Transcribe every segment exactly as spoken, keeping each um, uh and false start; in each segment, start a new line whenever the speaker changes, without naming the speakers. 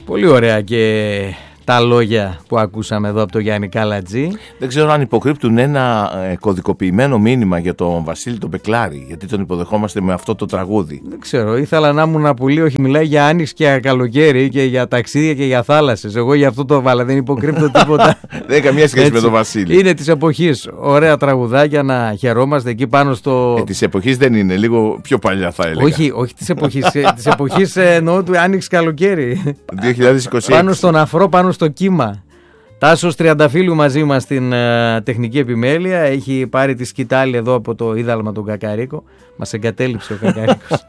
Πολύ ωραία και τα λόγια που ακούσαμε εδώ από τον Γιάννη Καλατζή.
Δεν ξέρω αν υποκρύπτουν ένα ε, κωδικοποιημένο μήνυμα για τον Βασίλη τον Πεκλάρη, γιατί τον υποδεχόμαστε με αυτό το τραγούδι.
Δεν ξέρω, ήθελα να ήμουν πολύ, όχι, μιλάει για άνοιξη και για καλοκαίρι και για ταξίδια και για θάλασσες. Εγώ για αυτό το βάλα, δεν υποκρύπτω τίποτα.
Δεν έχει καμία σχέση έτσι, με τον Βασίλη.
Είναι της εποχής. Ωραία τραγουδάκια να χαιρόμαστε εκεί πάνω στο.
Ε, της εποχής δεν είναι, λίγο πιο παλιά θα έλεγα.
Όχι, όχι της εποχής. Της εποχής εννοώ του άνοιξη καλοκαίρι.
δύο χιλιάδες είκοσι έξι.
Πάνω στον αφρό, πάνω στο κύμα. Τάσος Τριανταφύλου μαζί μας στην uh, τεχνική επιμέλεια. Έχει πάρει τη σκητάλη εδώ από το είδαλμα τον Κακαρίκο. Μας εγκατέλειψε ο Κακαρίκος.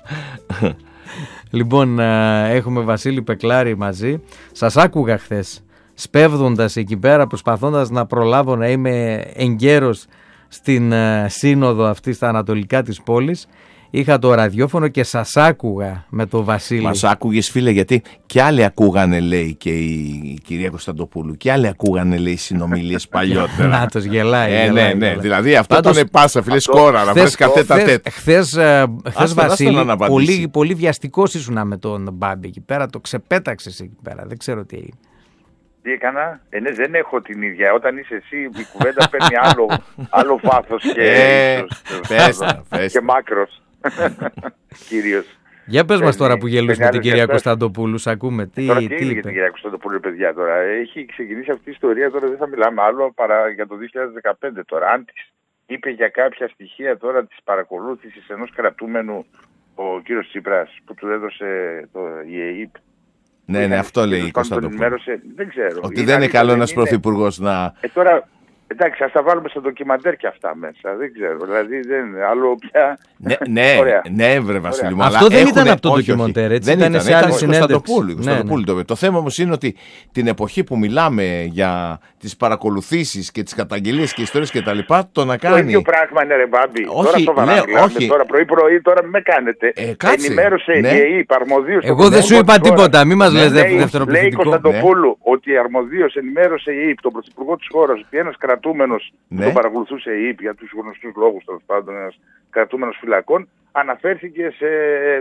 Λοιπόν, uh, έχουμε Βασίλη Πεκλάρη μαζί. Σας άκουγα χθες σπέβδοντας εκεί πέρα, προσπαθώντας να προλάβω να είμαι εγκαίρος στην uh, σύνοδο αυτή στα ανατολικά της πόλης. Είχα το ραδιόφωνο και σας άκουγα με τον Βασίλη.
Μας άκουγες, φίλε, γιατί και άλλοι ακούγανε, λέει, και η, η κυρία Κωνσταντοπούλου, και άλλοι ακούγανε, λέει, συνομιλίες παλιότερα.
Νάτος, γελάει.
Ε,
γελάει,
ναι, ναι,
γελάει.
Δηλαδή αυτό
Πάντως,
ήταν πάσα, φίλε, σκόρα, να βρεις κατέτα τέτ.
Χθες, χθες Βασίλη,
να
πολύ, πολύ βιαστικός ήσουνα με τον Μπάμπη εκεί πέρα, το ξεπέταξες εκεί πέρα, δεν ξέρω τι έγινε.
Τι έκανα, ε, ναι, δεν έχω την ίδια. Όταν είσαι εσύ, η κουβέντα παίρνει άλλο, άλλο βάθος και,
ε, πέστα,
και μάκρος. Κυρίως.
Για πες μας τώρα που γελούσε με την κυρία Κωνσταντοπούλου, σ' ακούμε. Τι,
τώρα
τι,
τι
τι
είπε
είπε.
την κυρία Κωνσταντοπούλου, παιδιά, τώρα. Έχει ξεκινήσει αυτή η ιστορία, τώρα δεν θα μιλάμε άλλο παρά για το δύο χιλιάδες δεκαπέντε τώρα. Αν της είπε για κάποια στοιχεία τώρα της παρακολούθησης ενός κρατούμενου ο κύριος Τσίπρας που του έδωσε το η ΕΕΠ.
Ναι, ναι, αυτό λέει η Κωνσταντοπούλου.
Δεν ξέρω.
Ότι δεν είναι καλό ένας πρωθυπουργός να...
Ε, τώρα, εντάξει, ας τα βάλουμε στο ντοκιμαντέρ και αυτά μέσα. Δεν ξέρω. Δηλαδή, δεν άλλο πια.
Ναι, ναι, ναι, βρε Βασίλη μου.
Αυτό δεν ήταν από το ντοκιμαντέρ, έτσι.
Δεν
ήταν σε άλλη συνέντευξη.
Κωνσταντοπούλου. Το θέμα όμως είναι ότι την εποχή που μιλάμε για τις παρακολουθήσεις και τις καταγγελίες και ιστορίες και τα λοιπά, το να κάνει.
Το ίδιο πράγμα είναι, ρε Μπάμπη.
Όχι,
τώρα σοβαρά
ναι,
μιλάμε.
όχι.
Τώρα πρωί-πρωί, τώρα με κάνετε.
Ε, κάτσε,
ενημέρωσε
ναι.
η ΕΕΠ αρμοδίως.
Εγώ δεν σου είπα τίποτα, μη μας λες δεύτερο
Λέει η
πληθυντικό.
Κωνσταντοπούλου ότι αρμοδίως ενημέρωσε η ΕΕΠ, τον πρωθυπουργό της χώρας, ότι ένας κρατούμενος που τον παρακολουθούσε η ΕΕΠ για τους γνωστούς λόγους, τέλος πάντων, ένας κρατούμενος φυλακών, αναφέρθηκε σε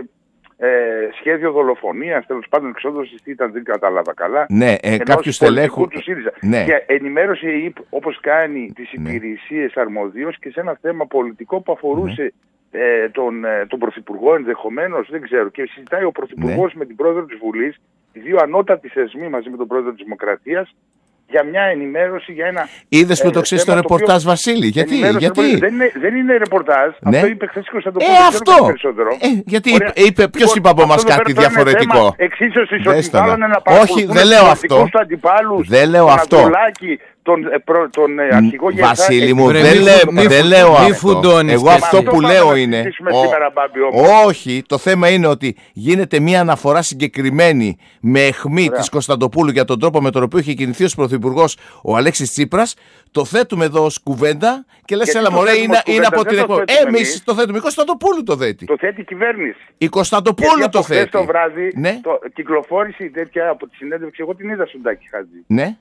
ε, σχέδιο δολοφονίας, τέλος πάντων εξόδωσης, τι ήταν, δεν κατάλαβα καλά.
Ναι, ε, κάποιους τελέχου.
Ναι. Και ενημέρωσε η ΕΕΠ όπως κάνει τις υπηρεσίες ναι. αρμοδίως και σε ένα θέμα πολιτικό που αφορούσε ναι. ε, τον, ε, τον Πρωθυπουργό ενδεχομένως, δεν ξέρω. Και συζητάει ο Πρωθυπουργός ναι. με την Πρόεδρο της Βουλής, οι δύο ανώτατοι θεσμοί μαζί με τον Πρόεδρο της Δημοκρατίας, για μια ενημέρωση, για ένα.
Είδες που το ξέρεις στο ρεπορτάζ, Βασίλη. Γιατί, γιατί.
Δεν είναι, δεν είναι ρεπορτάζ.
Ναι.
Αυτό είπε χθες και ο Κωνσταντοπούλου.
Ε, αυτό.
Περισσότερο.
Ε, γιατί είπε, είπε, ποιος είπε από εμάς κάτι διαφορετικό.
Εξίσωσης ότι βάλανε να παρακολουθούν.
Όχι, δεν λέω αυτό. Δεν λέω αυτό.
Τον, τον, τον ε, αρχηγό για
Βασίλη μου, δεν, λέ, μη, δεν λέω μη αυτό. Εγώ αυτό που λέω είναι. Ο, σήμερα, Μπάμπη, όχι, το θέμα είναι ότι γίνεται μια αναφορά συγκεκριμένη με αιχμή της Κωνσταντοπούλου για τον τρόπο με τον οποίο είχε κινηθεί ως πρωθυπουργός ο Αλέξης Τσίπρας. Το θέτουμε εδώ ως κουβέντα και λες, έλα μωρέ, είναι, είναι από την εκπομπή. Εμείς το θέτουμε. Η Κωνσταντοπούλου το θέτει.
Το θέτει η κυβέρνηση.
Η Κωνσταντοπούλου το θέτει.
Χθες το βράδυ ναι. το, κυκλοφόρησε η τέτοια από τη συνέντευξη. Εγώ την είδα στον Τάκη Χατζή.
Ναι.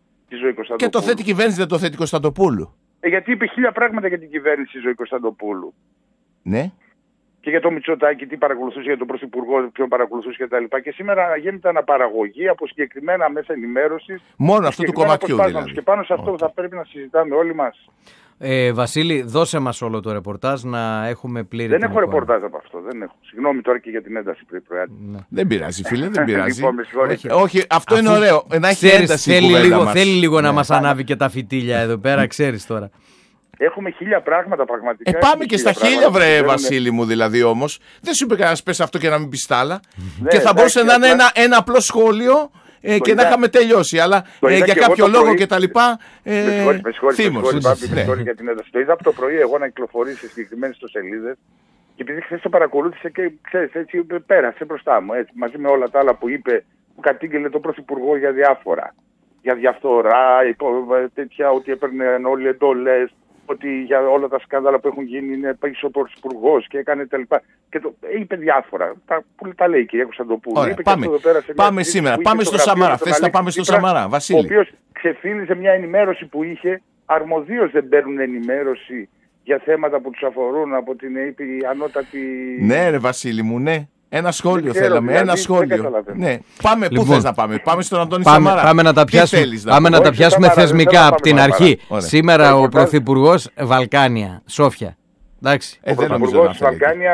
Και το θέτει η κυβέρνηση, δεν το θέτει η Κωνσταντοπούλου.
Ε, γιατί είπε χίλια πράγματα για την κυβέρνηση η Ζωή Κωνσταντοπούλου.
Ναι.
Και για το Μητσοτάκη, τι παρακολουθούσε, για τον Πρωθυπουργό, ποιον παρακολουθούσε κτλ. Και, και σήμερα γίνεται αναπαραγωγή από συγκεκριμένα μέσα ενημέρωσης.
Μόνο αυτού του κομματιού δηλαδή.
Και πάνω σε αυτό okay. θα πρέπει να συζητάμε όλοι μας.
Ε, Βασίλη, δώσε μας όλο το ρεπορτάζ να έχουμε πλήρη.
Δεν έχω ρεπορτάζ από αυτό. Δεν έχω. Συγγνώμη τώρα και για την ένταση πριν προյάττη.
Ναι. Δεν πειράζει, φίλε, δεν πειράζει.
Λοιπόν,
όχι, όχι, αυτό είναι ωραίο. Να έχει ένταση.
Θέλει λίγο, θέλει λίγο να μας ανάβει και τα φυτίλια εδώ πέρα, ξέρεις τώρα.
Έχουμε χίλια πράγματα πραγματικά.
Ε, πάμε και στα χίλια, βρε Βασίλη μου, δηλαδή όμως. Δεν σου είπε κανένας πες αυτό και να μην πεις τ' άλλα. Και θα μπορούσε να είναι ένα απλό σχόλιο. Ε, και να είχαμε τελειώσει, αλλά ε, για κάποιο λόγο πρωί... και τα λοιπά. Ε,
με συγχωρείτε για την ένταση. Το είδα από το πρωί εγώ να κυκλοφορεί σε συγκεκριμένες ιστοσελίδες και επειδή χθες το παρακολούθησε και ξέρεις, έτσι πέρασε μπροστά μου. Έτσι, μαζί με όλα τα άλλα που είπε, που κατήγγελε τον Πρωθυπουργό για διάφορα. Για διαφθορά, υπό, τέτοια, ότι έπαιρνε όλοι εντολές. Ότι για όλα τα σκάνδαλα που έχουν γίνει είναι πίσω ο Πρωθυπουργός και έκανε τα λοιπά. Και το είπε διάφορα. Τα, που τα λέει η κυρία Κωνσταντοπούλου.
Είπε πάμε πάμε σήμερα. Πάμε στο Σαμαρά. Θες να πάμε στο Σαμαρά, Βασίλη.
Ο οποίος ξεφύλιζε μια ενημέρωση που είχε. Αρμοδίως δεν παίρνουν ενημέρωση για θέματα που τους αφορούν από την ΕΕΠ, η ανώτατη.
Ναι, ρε Βασίλη μου, ναι. Ένα σχόλιο ξέρω, θέλαμε, δηλαδή, ένα σχόλιο. Ναι. Πάμε, λοιπόν, πού θες να πάμε, πάμε στον Αντώνη
πάμε,
Σαμαρά.
Πάμε να τα πιάσουμε, θέλεις, πάμε να τα πιάσουμε Σαμαρά, θεσμικά από την αρχή. Σήμερα ο Πρωθυπουργός Βαλκάνια, Σόφια. Εντάξει.
Ο Πρωθυπουργός Βαλκάνια,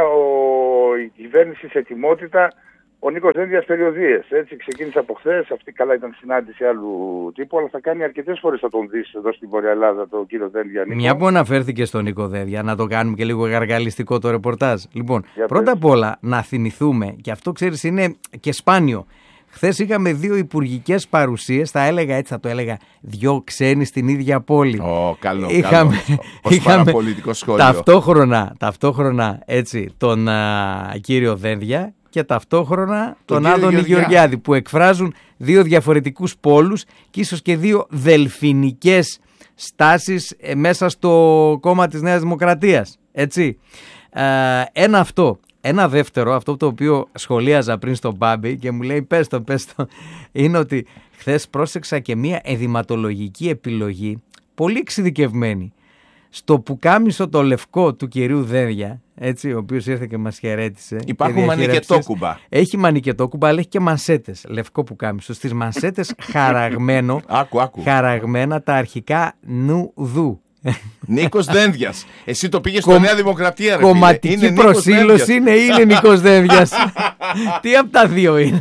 η κυβέρνηση σε ετοιμότητα. Ο Νίκος Δένδιας περιοδίες. Έτσι ξεκίνησε από χθες. Αυτή καλά ήταν συνάντηση άλλου τύπου, αλλά θα κάνει αρκετές φορές θα τον δεις εδώ στην Βορεια Ελλάδα τον κύριο Δένδια. Νίκο.
Μια που αναφέρθηκε στον Νίκο Δένδια, να το κάνουμε και λίγο γαργαλιστικό το ρεπορτάζ. Λοιπόν, Για πρώτα απ' όλα να θυμηθούμε, και αυτό ξέρεις είναι και σπάνιο. Χθες είχαμε δύο υπουργικές παρουσίες, θα έλεγα έτσι, θα το έλεγα, δυο ξένοι στην ίδια πόλη.
Ω, oh, καλό, είχαμε, καλό. Ως παραπολιτικό σχόλιο.
Ταυτόχρονα, ταυτόχρονα έτσι, τον α, κύριο Δένδια και ταυτόχρονα τον, τον Άδωνη Γεωργιάδη, που εκφράζουν δύο διαφορετικούς πόλους και ίσως και δύο δελφινικές στάσεις μέσα στο κόμμα της Νέας Δημοκρατίας. Έτσι. Ε, ένα αυτό. Ένα δεύτερο, αυτό το οποίο σχολίαζα πριν στον Μπάμπη και μου λέει πες το, πες το, είναι ότι χθες πρόσεξα και μία εδηματολογική επιλογή πολύ εξειδικευμένη. Στο πουκάμισο το λευκό του κυρίου Δένδια, έτσι, ο οποίος ήρθε και μας χαιρέτησε.
Υπάρχουν μανικετόκουμπα.
Έχει μανικετόκουμπα, αλλά έχει και μανσέτες. Λευκό πουκάμισο. Στις μανσέτες χαραγμένο,
άκου, άκου.
χαραγμένα τα αρχικά νουδού.
Νίκος Δένδιας. Εσύ το πήγες στο Νέα Δημοκρατία, ρε
κομματική
φίλε.
προσήλωση είναι ή είναι Νίκος Δένδιας? Τι από τα δύο είναι?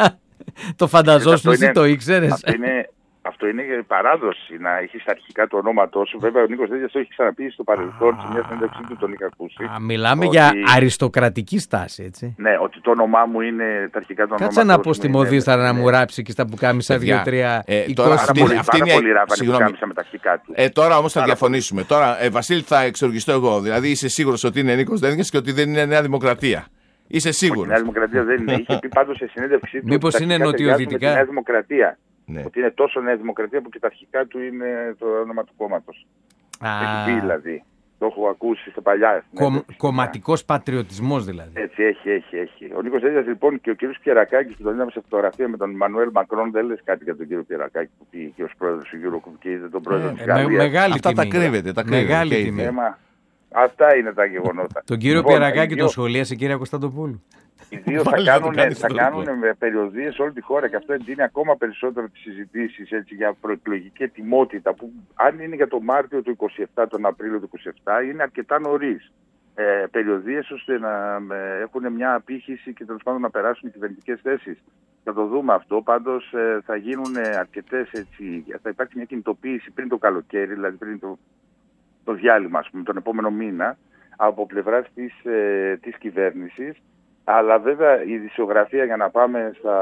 Το φανταζόσουν, εσύ το ήξερες?
Αυτό είναι, αυτό είναι παράδοση να έχεις αρχικά το ονόματό σου. Βέβαια ο Νίκος Δένδιας το έχει ξαναπεί στο παρελθόν, σε μια συνέντευξή του τον είχα ακούσει.
Α, μιλάμε ότι... για αριστοκρατική στάση, έτσι.
Ναι, ότι το όνομά μου είναι τα αρχικά του ονόματός.
Κάτσε να πω στη Μοδίσταρα να μου ράψει και στα πουκάμισα δύο-τρία.
Αυτή είναι πολύ ράβανη πουκάμισα με τα αρχικά του.
Ε, τώρα όμως θα διαφωνήσουμε. Τώρα, ε, Βασίλη, θα εξοργιστώ εγώ. Δηλαδή είσαι σίγουρος ότι είναι Νίκος Δένδιας και ότι δεν είναι Νέα Δημοκρατία? Είσαι σίγουρος?
Η Νέα Δημοκρατία δεν είναι. Είχε πει πάντως σε συνέντευξή του.
Μήπως είναι νοτιοδυτικά?
Νέα Δημοκρατία. Ναι. Ότι είναι τόσο Νέα Δημοκρατία που και τα αρχικά του είναι το όνομα του κόμματος. Έχει πει δηλαδή. Το έχω ακούσει στα παλιά.
Κομ, κομματικός πατριωτισμός δηλαδή.
Έτσι, έχει, έχει, έχει. Ο Νίκος Δένδιας λοιπόν και ο κύριος Πιερακάκης που τον είδαμε σε φωτογραφία με τον Μανουέλ Μακρόν, δεν λες κάτι για τον κύριο Πιερακάκη που πήγε και ως πρόεδρος του Eurogroup και είδε τον πρόεδρο της Γαλλίας.
Αυτά τα κρύβεται, τα κρύβεται.
Μεγάλη τιμή.
Αυτά είναι τα γεγονότα.
Τον κύριο λοιπόν, Πιερακάκη δύο... τον σχολίασε κυρία Κωνσταντοπούλου.
Οι δύο θα κάνουν, θα κάνουν περιοδίες σε όλη τη χώρα και αυτό εντείνει ακόμα περισσότερο τις συζητήσεις έτσι, για προεκλογική ετοιμότητα που αν είναι για το Μάρτιο του είκοσι επτά, τον Απρίλιο του είκοσι επτά είναι αρκετά νωρίς. Ε, περιοδίες ώστε να ε, έχουν μια απήχηση και τέλος πάντων να περάσουν οι κυβερνητικές θέσεις. Θα το δούμε αυτό. Πάντως ε, θα γίνουν αρκετές έτσι, θα υπάρξει μια κινητοποίηση πριν το καλοκαίρι, δηλαδή πριν το, το διάλειμμα, ας πούμε, τον επόμενο μήνα από πλευράς της, ε, της κυβέρνησης. Αλλά βέβαια η ειδησιογραφία για να πάμε στα,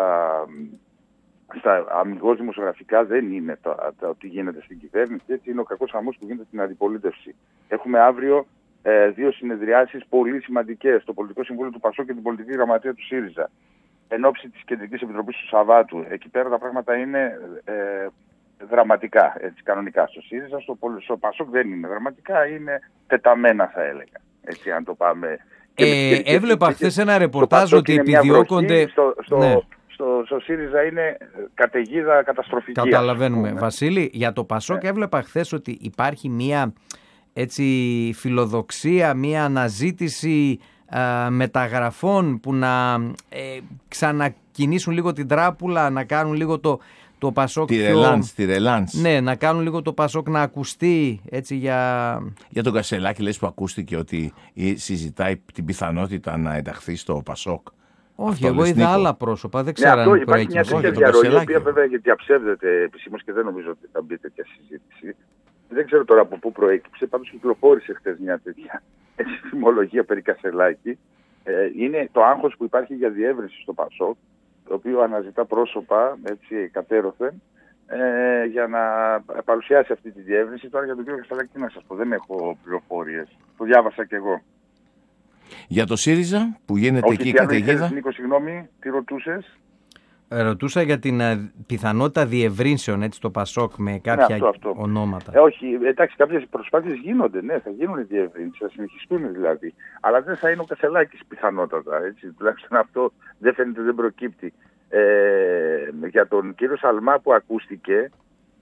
στα αμυγός δημοσιογραφικά δεν είναι το, το, το τι γίνεται στην κυβέρνηση, έτσι είναι ο κακός χαμός που γίνεται στην αντιπολίτευση. Έχουμε αύριο ε, δύο συνεδριάσεις πολύ σημαντικές, το Πολιτικό Συμβούλιο του Πασόκ και την Πολιτική Γραμματεία του ΣΥΡΙΖΑ. Εν ώψη της Κεντρικής Επιτροπής του Σαββάτου. Εκεί πέρα τα πράγματα είναι ε, δραματικά, έτσι, κανονικά. Στο ΣΥΡΙΖΑ, στο, στο Πασόκ δεν είναι δραματικά, είναι τεταμένα θα έλεγα. Έτσι, αν το πάμε...
Ε, και, και, έβλεπα χθε ένα ρεπορτάζ ότι επιδιώκονται.
Στο, στο, ναι. στο, στο ΣΥΡΙΖΑ είναι καταιγίδα καταστροφική.
Καταλαβαίνουμε. Βασίλη, για το Πασόκ ναι. έβλεπα χθε ότι υπάρχει μια έτσι, φιλοδοξία, μια αναζήτηση α, μεταγραφών που να ε, ξανακινήσουν λίγο την τράπουλα, να κάνουν λίγο το. Το Πασόκ
τη ρελάνς, τη ρελάνς.
Ναι, να κάνουν λίγο το Πασόκ να ακουστεί έτσι για...
Για τον Κασελάκη λες που ακούστηκε ότι συζητάει την πιθανότητα να ενταχθεί στο Πασόκ.
Όχι, εγώ είδα άλλα πρόσωπα, δεν ξέρω ναι, αν
υπάρχει μια τέτοια διαρροή, η οποία βέβαια διαψεύδεται επισήμως και δεν νομίζω ότι θα μπει τέτοια συζήτηση. Δεν ξέρω τώρα από πού προέκυψε, πάντως κυκλοφόρησε χτες μια τέτοια θυμολογία περί Κασελάκη. Ε, είναι το άγχος που υπάρχει για διεύρυνση στο Πασόκ, το οποίο αναζητά πρόσωπα, έτσι, κατέρωθεν, ε, για να παρουσιάσει αυτή τη διεύρυνση. Τώρα για τον κύριο Κασελάκη τι να σας πω, δεν έχω πληροφορίες. Το διάβασα κι εγώ.
Για το ΣΥΡΙΖΑ που γίνεται
όχι,
εκεί η καταιγίδα.
Νίκο, συγγνώμη, τι ρωτούσες?
Ρωτούσα για την uh, πιθανότητα διευρύνσεων έτσι, στο Πασόκ με κάποια ναι, αυτό, αυτό. ονόματα.
Ε, όχι, εντάξει, κάποιες προσπάθειες γίνονται, ναι, θα γίνουν οι διευρύνσεις, θα συνεχιστούν δηλαδή. Αλλά δεν θα είναι ο Κασελάκης πιθανότατα, έτσι, τουλάχιστον αυτό δεν φαίνεται, δεν προκύπτει. Ε, για τον κύριο Σαλμά που ακούστηκε,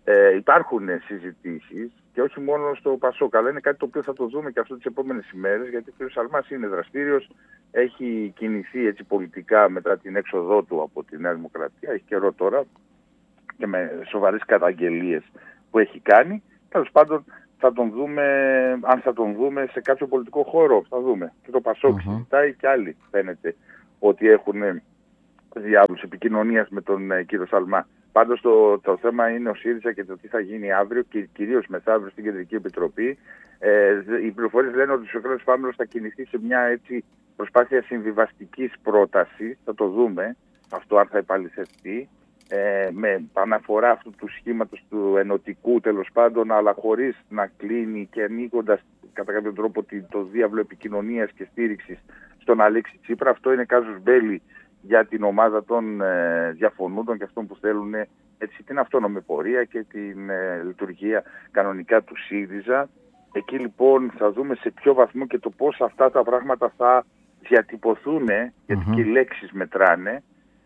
Ε, υπάρχουν συζητήσεις και όχι μόνο στο Πασόκ, αλλά είναι κάτι το οποίο θα το δούμε και αυτό τις επόμενες ημέρες, γιατί ο κ. Σαλμάς είναι δραστήριος, έχει κινηθεί έτσι πολιτικά μετά την έξοδό του από τη Νέα Δημοκρατία, έχει καιρό τώρα και με σοβαρές καταγγελίες που έχει κάνει. Τέλος πάντων θα τον δούμε, αν θα τον δούμε σε κάποιο πολιτικό χώρο, θα δούμε. Και το Πασόκ uh-huh. συζητάει και άλλοι φαίνεται ότι έχουν διάβλους επικοινωνίας με τον ε, κύριο Σαλμά. Πάντως το, το θέμα είναι ο ΣΥΡΙΖΑ και το τι θα γίνει αύριο και κυρίως μεθαύριο στην Κεντρική Επιτροπή. Ε, οι πληροφορίες λένε ότι ο Σωκράτης Παύλος θα κινηθεί σε μια έτσι προσπάθεια συμβιβαστικής πρότασης. Θα το δούμε αυτό αν θα επαληθευτεί. Ε, με αναφορά αυτού του σχήματος του ενωτικού τέλος πάντων, αλλά χωρίς να κλείνει και ανοίγοντας κατά κάποιο τρόπο το διάβλο επικοινωνίας και στήριξης στον Αλέξη Τσίπρα. Αυτό είναι κάζους μπέλι για την ομάδα των ε, διαφωνούντων και αυτών που θέλουν έτσι, την αυτόνομη πορεία και την ε, λειτουργία κανονικά του ΣΥΡΙΖΑ. Εκεί λοιπόν θα δούμε σε ποιο βαθμό και το πώς αυτά τα πράγματα θα διατυπωθούν, γιατί mm-hmm. και οι λέξεις μετράνε.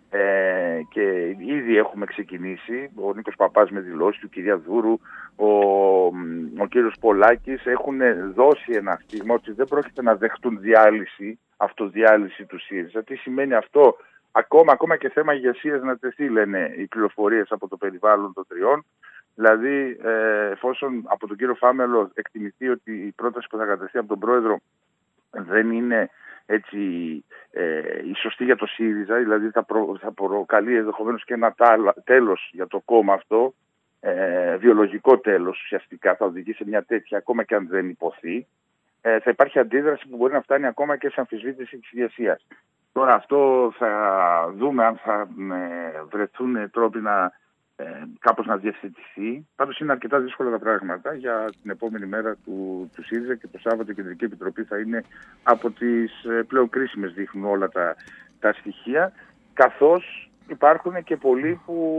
Ε, και ήδη έχουμε ξεκινήσει, ο Νίκος Παπάς με δηλώσεις του, η κυρία Δούρου, ο, ο κύριος Πολάκης έχουν δώσει ένα στίγμα ότι δεν πρόκειται να δεχτούν διάλυση, αυτοδιάλυση του ΣΥΡΙΖΑ. Τι σημαίνει αυτό? Ακόμα, ακόμα και θέμα ηγεσίας να τεθεί, λένε οι πληροφορίες από το περιβάλλον των τριών. Δηλαδή, ε, εφόσον από τον κύριο Φάμελο εκτιμηθεί ότι η πρόταση που θα κατευθεί από τον πρόεδρο δεν είναι έτσι ε, η σωστή για το ΣΥΡΙΖΑ, δηλαδή θα, προ, θα προκαλεί ενδεχομένως και ένα τέλος για το κόμμα αυτό, ε, βιολογικό τέλος ουσιαστικά, θα οδηγεί σε μια τέτοια, ακόμα και αν δεν υποθεί, ε, θα υπάρχει αντίδραση που μπορεί να φτάνει ακόμα και σε αμφισβήτηση της ηγεσίας. Τώρα αυτό θα δούμε αν θα ε, βρεθούν τρόποι να ε, κάπως να διευθετηθεί. Πάντως είναι αρκετά δύσκολα τα πράγματα για την επόμενη μέρα του, του ΣΥΡΙΖΑ και το Σάββατο η Κεντρική Επιτροπή θα είναι από τις ε, πλέον κρίσιμες, δείχνουν όλα τα, τα στοιχεία, καθώς υπάρχουν και πολλοί που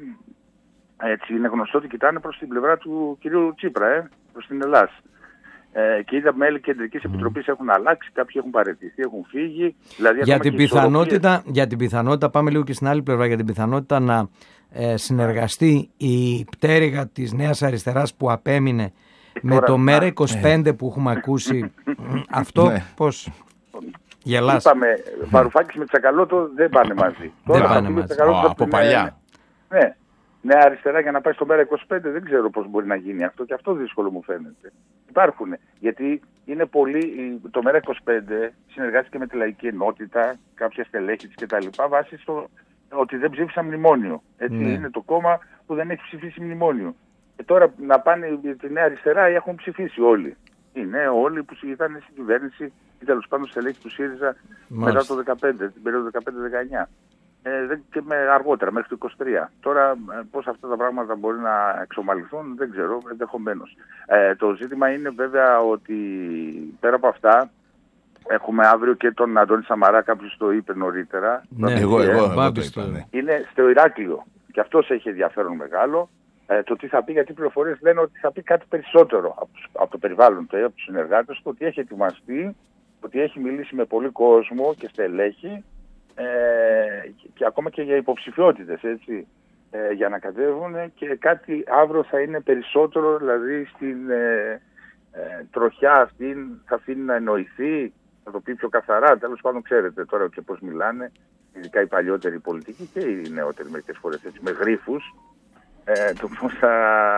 έτσι είναι γνωστό ότι κοιτάνε προς την πλευρά του κυρίου Τσίπρα, ε, προς την Ελλάδα. Ε, και είδα μέλη Κεντρικής Επιτροπής έχουν αλλάξει, κάποιοι έχουν παραιτηθεί, έχουν φύγει. Δηλαδή
για, την πιθανότητα, για την πιθανότητα, πάμε λίγο και στην άλλη πλευρά, για την πιθανότητα να ε, συνεργαστεί η πτέρυγα της Νέας Αριστεράς που απέμεινε και με τώρα, το ΜΕΡΑ είκοσι πέντε ε. που έχουμε ακούσει. Αυτό ναι. Πώς γελάς?
Είπαμε, Βαρουφάκης με Τσακαλώτο δεν πάνε μαζί.
Δεν τώρα, πάνε μαζί.
Oh, από παλιά.
Ναι. Νέα Αριστερά για να πάει στο ΜΕΡΑ είκοσι πέντε δεν ξέρω πώς μπορεί να γίνει αυτό και αυτό δύσκολο μου φαίνεται. Υπάρχουν, γιατί είναι πολύ, το ΜΕΡΑ είκοσι πέντε συνεργάστηκε με τη Λαϊκή Ενότητα, κάποια στελέχη της κτλ. Βάσει στο ότι δεν ψήφισαν μνημόνιο. Έτσι ναι. Είναι το κόμμα που δεν έχει ψηφίσει μνημόνιο. Και τώρα να πάνε τη Νέα Αριστερά έχουν ψηφίσει όλοι. Είναι όλοι που ήταν στην κυβέρνηση ή τέλος πάντων στελέχη του ΣΥΡΙΖΑ Μάλιστα. μετά το δεκαπέντε, την περίοδο δεκαπέντε δεκαεννιά. Ε, και με αργότερα, μέχρι το είκοσι τρία. Τώρα πώς αυτά τα πράγματα μπορεί να εξομαλυθούν δεν ξέρω, ενδεχομένως. Ε, το ζήτημα είναι βέβαια ότι πέρα από αυτά έχουμε αύριο και τον Αντώνη Σαμαρά, κάποιος το είπε νωρίτερα.
Ναι, εγώ, εγώ, εγώ, εγώ το είπα, ναι.
Είναι στο Ηράκλειο και αυτός έχει ενδιαφέρον μεγάλο. Ε, το τι θα πει, γιατί οι πληροφορίες λένε ότι θα πει κάτι περισσότερο από, από το περιβάλλον του, από τους συνεργάτες του, ότι έχει ετοιμαστεί, ότι έχει μιλήσει με πολύ κόσμο και στελέχη. Ε, και, και ακόμα και για υποψηφιότητες έτσι, ε, για να κατέβουν και κάτι αύριο θα είναι περισσότερο, δηλαδή στην ε, ε, τροχιά αυτή θα αφήνει να εννοηθεί, θα το πει πιο καθαρά. Τέλος πάντων ξέρετε τώρα και πώς μιλάνε, ειδικά οι παλιότεροι πολιτικοί και οι νεότεροι μερικές φορές έτσι, με γρίφους, ε, το πώς θα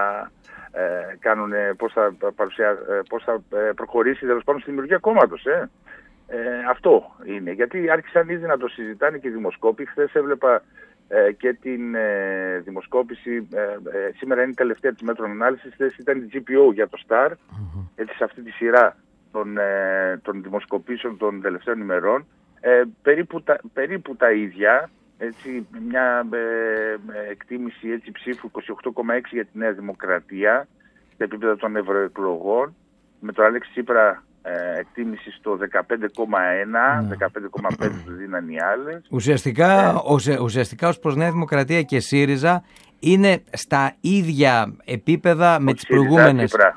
ε, κάνουν, πώς θα, παρουσια, πώς θα προχωρήσει τέλος πάντων στη δημιουργία κόμματος. Ε. Ε, αυτό είναι, γιατί άρχισαν ήδη να το συζητάνε και οι δημοσκόποι. Χθες έβλεπα ε, και την ε, δημοσκόπηση, ε, ε, σήμερα είναι η τελευταία της μέτρων ανάλυσης, χθες ήταν η τζι πι ο για το Star, mm-hmm. έτσι σε αυτή τη σειρά των, ε, των δημοσκοπήσεων των τελευταίων ημερών, ε, περίπου, τα, περίπου τα ίδια, έτσι, μια ε, εκτίμηση έτσι, ψήφου είκοσι οκτώ κόμμα έξι για τη Νέα Δημοκρατία, σε επίπεδο των ευρωεκλογών, με τον Αλέξη Τσίπρα Ε, εκτίμηση στο δεκαπέντε κόμμα ένα, mm. δεκαπέντε κόμμα πέντε του δίναν οι άλλες.
Ουσιαστικά, ε, ουσια, ουσιαστικά ως προς Νέα Δημοκρατία και ΣΥΡΙΖΑ είναι στα ίδια επίπεδα με τις προηγούμενες.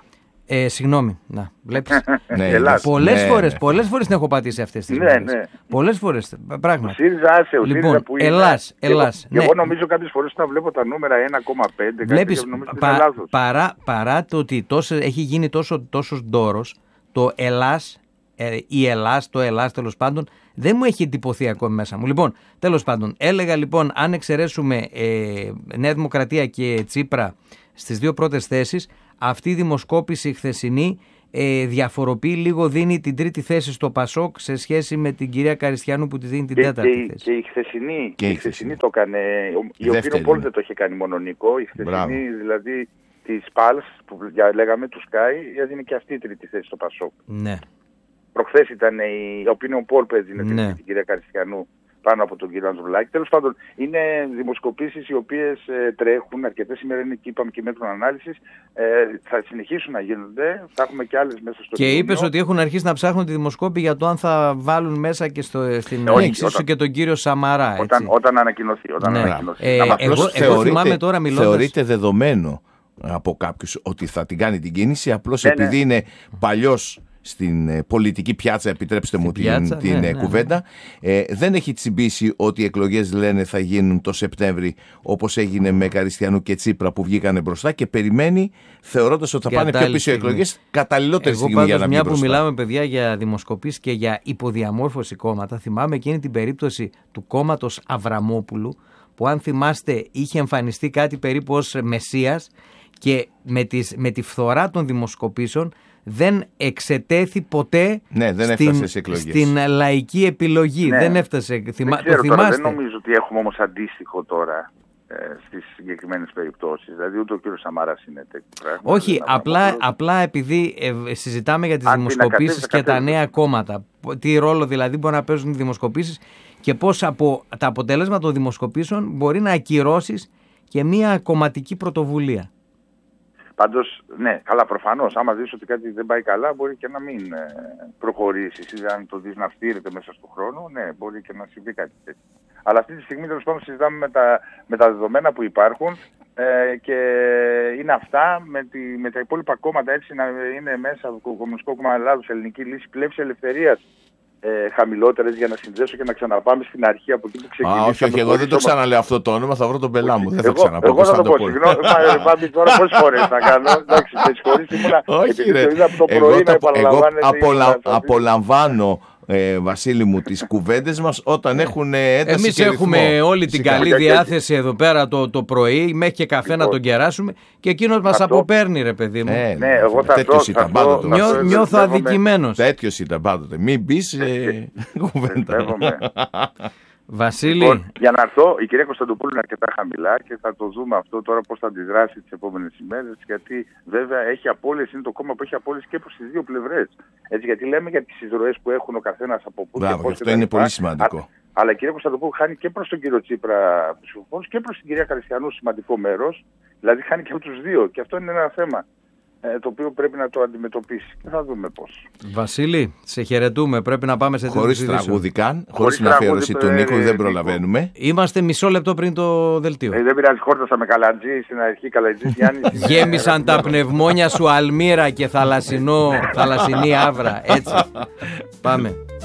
Ε, συγγνώμη, να βλέπεις.
Ναι,
πολλές
ναι.
φορές, πολλές φορές την έχω πατήσει αυτές τις
ναι,
μέρες.
Ναι.
Πολλές φορές, πράγματι.
Ο ΣΥΡΙΖΑ άσε, ο
λοιπόν,
ΣΥΡΙΖΑ που είναι.
Ελλάς, Ελλάς.
Και, ναι. εγώ νομίζω κάποιες φορές όταν βλέπω τα νούμερα ένα κόμμα πέντε,
βλέπεις,
κάτι, νομίζω
πα,
είναι λάθος.
Παρά, παρά το ότι τόσο, έχει γίνει τόσο, τόσος ντόρος, το Ελλάς, ε, η Ελλάς, το Ελλάς τέλος πάντων, δεν μου έχει εντυπωθεί ακόμη μέσα μου. Λοιπόν, τέλος πάντων, έλεγα λοιπόν, αν εξαιρέσουμε ε, Νέα Δημοκρατία και Τσίπρα στις δύο πρώτες θέσεις, αυτή η δημοσκόπηση χθεσινή ε, διαφοροποιεί λίγο, δίνει την τρίτη θέση στο Πασόκ σε σχέση με την κυρία Καριστιανού που τη δίνει την
και,
τέταρτη
και,
θέση.
Και η χθεσινή,
και
η χθεσινή το έκανε, η οποία Πόλ δεν το είχε κάνει μόνο Νικό, η χθεσινή Μπράβο. δηλαδή της Πάλς που λέγαμε του Sky έδινε και αυτή η τρίτη θέση στο Πασόκ.
Ναι.
Προχθές ήταν η opinion poll που έδινε
ναι.
την κυρία Καριστιανού πάνω από τον κύριο Ανδρουλάκη. Τέλος πάντων, είναι δημοσκοπήσεις οι οποίες ε, τρέχουν αρκετές ημέρες, είναι και είπαμε και μέτρων ανάλυσης. Ε, θα συνεχίσουν να γίνονται, θα έχουμε και άλλες μέσα στο
Και είπες ότι έχουν αρχίσει να ψάχνουν τη δημοσκόπη για το αν θα βάλουν μέσα και στο, στην
ε,
εξίσου και τον κύριο Σαμαρά. Έτσι.
Όταν, όταν ανακοινωθεί. Όταν
ναι.
ανακοινωθεί.
Ε, εγώ, εγώ
θεωρείται,
θυμάμαι τώρα μιλώντας...
Θεωρείται δεδομένο από κάποιους ότι θα την κάνει την κίνηση, απλώς
ναι,
επειδή
ναι.
είναι παλιός στην πολιτική πιάτσα, επιτρέψτε μου
πιάτσα,
την, την
ναι,
κουβέντα,
ναι, ναι.
Ε, δεν έχει τσιμπήσει ότι οι εκλογές λένε θα γίνουν το Σεπτέμβρη, όπως έγινε με Καριστιανού και Τσίπρα που βγήκανε μπροστά, και περιμένει θεωρώντας ότι θα πάνε πιο πίσω οι εκλογές, καταλληλότερη
Εγώ
στιγμή για να βγει
μια
μπροστά.
Που μιλάμε παιδιά για δημοσκοπήσεις και για υποδιαμόρφωση κόμματα, θυμάμαι εκείνη την περίπτωση του κόμματος Αβραμόπουλου, που αν θυμάστε είχε εμφανιστεί κάτι περίπου ως μεσσίας και με, τις, με τη φθορά των δημοσκοπήσεων δεν εξετέθη ποτέ
ναι, δεν
στην, στην λαϊκή επιλογή.
Ναι.
Δεν έφτασε. Θυμα...
Δεν, ξέρω,
το θυμάστε.
Τώρα, δεν νομίζω ότι έχουμε όμως αντίστοιχο τώρα ε, στις συγκεκριμένες περιπτώσεις. Δηλαδή ούτε ο κύριος Σαμαράς είναι τέτοιο πράγμα.
Όχι, απλά, απλά επειδή ε, συζητάμε για τις δημοσκοπήσεις και τα νέα κόμματα. Τι ρόλο δηλαδή μπορεί να παίζουν οι δημοσκοπήσεις και πώς από τα αποτέλεσματα των δημοσκοπήσεων μπορεί να ακυρώσεις και μια κομματική πρωτοβουλία.
Πάντως, ναι, καλά, προφανώς, άμα δεις ότι κάτι δεν πάει καλά, μπορεί και να μην ε, προχωρήσει. Ή αν το δεις να φτύρεται μέσα στον χρόνο, ναι, μπορεί και να συμβεί κάτι τέτοιο. Αλλά αυτή τη στιγμή, τέλος πάντων, συζητάμε με τα, με τα δεδομένα που υπάρχουν ε, και είναι αυτά με, τη, με τα υπόλοιπα κόμματα, έτσι να είναι μέσα από το Κομμουνιστικό Κόμμα Ελλάδος, Ελληνική Λύση, Πλεύση Ελευθερίας. Ε, χαμηλότερες για να συνδέσω και να ξαναπάμε στην αρχή από εκεί που ξεκινήσαμε.
Α, όχι, όχι, εγώ δεν το ξαναλέω αυτό το όνομα, θα βρω τον πελά μου. Δεν θα
εγώ,
ξαναπώ.
Εγώ θα το πω, συγγνώμη, Φάμπη, τώρα πόσες φορές να κάνω. Εντάξει, με συγχωρείς, ήμουνα,
όχι ρε,
το είδα από το πρωί να επαναλαμβάνεται.
Απολαμβάνω, ε, Βασίλη μου, τις κουβέντες μας όταν έχουν ένταση.
Εμείς
και
έχουμε
ρυθμό.
όλη την καλή διάθεση εδώ πέρα το, το πρωί, μέχρι και καφέ λοιπόν, να τον κεράσουμε και εκείνος μας αποπέρνει, ρε παιδί μου.
Ε,
ναι, εγώ θα
τέτοιος το, ήταν πάντοτε.
Νιώ, νιώθω αδικημένος.
Τέτοιος ήταν πάντοτε. Μην πεις ε, κουβέντα.
Βασίλη.
Λοιπόν, για να έρθω, η κυρία Κωνσταντοπούλου είναι αρκετά χαμηλά και θα το δούμε αυτό τώρα πώς θα αντιδράσει τις επόμενες ημέρες. Γιατί βέβαια έχει απώλειες, είναι το κόμμα που έχει απώλειες και προς τις δύο πλευρές. Έτσι, γιατί λέμε για τις εισρωές που έχουν ο καθένας από πού.
Μπράβο, αυτό είναι πολύ σημαντικό.
Α, αλλά η κυρία Κωνσταντοπούλου χάνει και προς τον κύριο Τσίπρα ψηφοφόρους και προς την κυρία Καριστιανού σημαντικό μέρος. Δηλαδή χάνει και από τους δύο. Και αυτό είναι ένα θέμα ε, το οποίο πρέπει να το αντιμετωπίσει. Και θα δούμε πώς.
Βασίλη, σε χαιρετούμε. Πρέπει να πάμε σε
χωρίς τραγούδι καν, χωρίς την αφιέρωση του Νίκου, δεν προλαβαίνουμε.
Είμαστε μισό λεπτό πριν το δελτίο.
Ε, δεν πειράζει, χόρτασα με καλατζή στην αρχή, καλατζή Γιάννη.
Γέμισαν τα πνευμόνια σου αλμύρα και θαλασσινό, θαλασσινή άβρα. Έτσι. Πάμε.